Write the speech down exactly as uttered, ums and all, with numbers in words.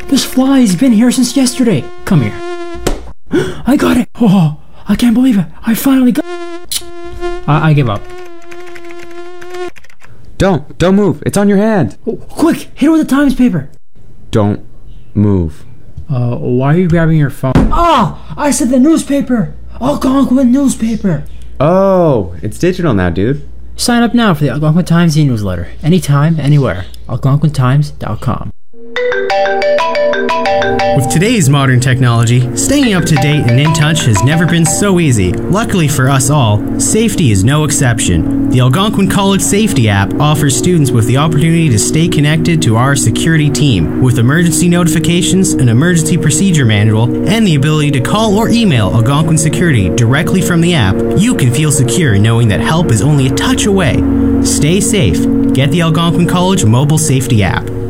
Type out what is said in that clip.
This fly's been here since yesterday. Come here. I got it. Oh, I can't believe it. I finally got it. I, I give up. Don't. Don't move. It's on your hand. Oh, quick, hit it with the Times paper. Don't move. Uh, why are you grabbing your phone? Oh, I said the newspaper. Algonquin newspaper. Oh, it's digital now, dude. Sign up now for the Algonquin Times e-newsletter. Anytime, anywhere. algonquin times dot com. With today's modern technology, staying up to date and in touch has never been so easy. Luckily for us all, safety is no exception. The Algonquin College Safety app offers students with the opportunity to stay connected to our security team. With emergency notifications, an emergency procedure manual, and the ability to call or email Algonquin Security directly from the app, you can feel secure knowing that help is only a touch away. Stay safe. Get the Algonquin College mobile safety app.